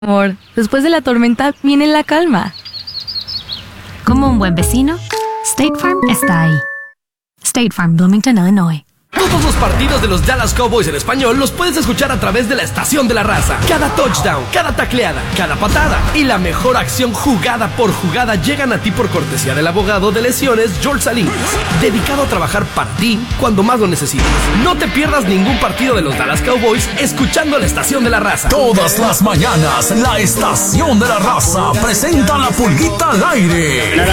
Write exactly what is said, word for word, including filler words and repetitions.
Amor, después de la tormenta viene la calma. Como un buen vecino, State Farm está ahí. State Farm, Bloomington, Illinois. Todos los partidos de los Dallas Cowboys en español los puedes escuchar a través de la estación de la raza. Cada touchdown, cada tacleada, cada patada y la mejor acción jugada por jugada llegan a ti por cortesía del abogado de lesiones George Salinas, dedicado a trabajar para ti cuando más lo necesites. No te pierdas ningún partido de los Dallas Cowboys escuchando la estación de la raza. Todas las mañanas, la estación de la raza presenta la pulguita al aire.